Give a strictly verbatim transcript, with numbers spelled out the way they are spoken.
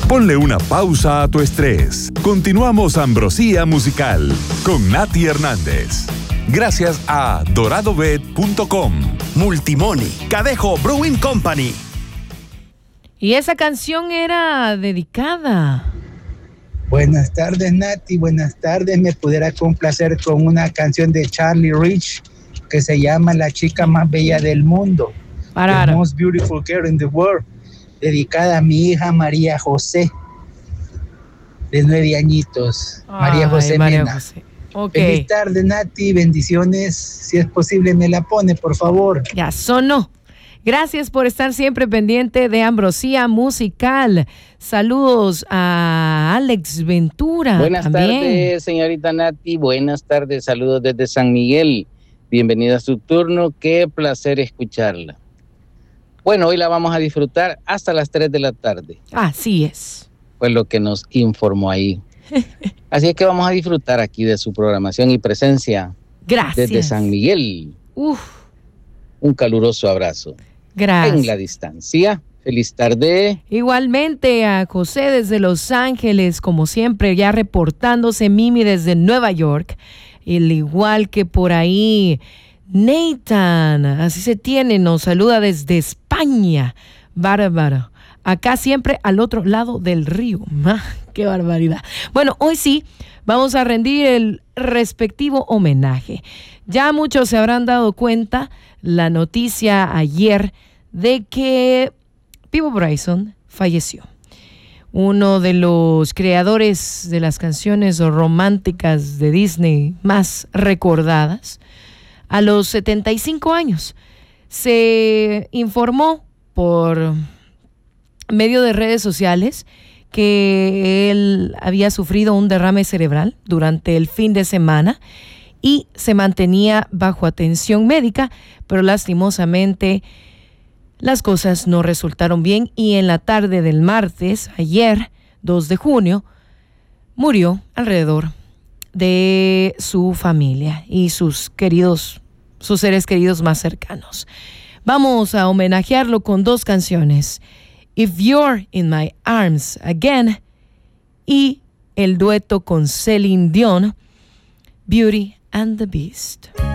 Ponle una pausa a tu estrés. Continuamos Ambrosía Musical con Nati Hernández. Gracias a dorado bet punto com, Multimoni, Cadejo Brewing Company. Y esa canción era dedicada. Buenas tardes, Nati. Buenas tardes. Me pudiera complacer con una canción de Charlie Rich que se llama La chica más bella del mundo. Para, The most beautiful girl in the world. Dedicada a mi hija María José, de nueve añitos. Ay, María José María Mena. José. Okay. Feliz tarde, Nati. Bendiciones. Si es posible, me la pone, por favor. Ya sonó. Gracias por estar siempre pendiente de Ambrosía Musical. Saludos a Alex Ventura. Buenas también. tardes, señorita Nati. Buenas tardes. Saludos desde San Miguel. Bienvenida a su turno. Qué placer escucharla. Bueno, hoy la vamos a disfrutar hasta las tres de la tarde. Así es. Fue lo que nos informó ahí. Así es que vamos a disfrutar aquí de su programación y presencia. Gracias. Desde San Miguel. Uf. Un caluroso abrazo. Gracias. En la distancia. Feliz tarde. Igualmente a José desde Los Ángeles, como siempre, ya reportándose. Mimi desde Nueva York. El igual que por ahí Nathan, así se tiene, nos saluda desde España. Bárbaro. Acá siempre al otro lado del río. ¡Ah, qué barbaridad! Bueno, hoy sí vamos a rendir el respectivo homenaje. Ya muchos se habrán dado cuenta la noticia ayer de que Peabo Bryson falleció. Uno de los creadores de las canciones románticas de Disney más recordadas, a los setenta y cinco años. Se informó por medio de redes sociales que él había sufrido un derrame cerebral durante el fin de semana y se mantenía bajo atención médica, pero lastimosamente las cosas no resultaron bien y en la tarde del martes, ayer, dos de junio, murió alrededor de su familia y sus queridos, sus seres queridos más cercanos. Vamos a homenajearlo con dos canciones, If You're in My Arms Again y el dueto con Celine Dion, Beauty and the Beast.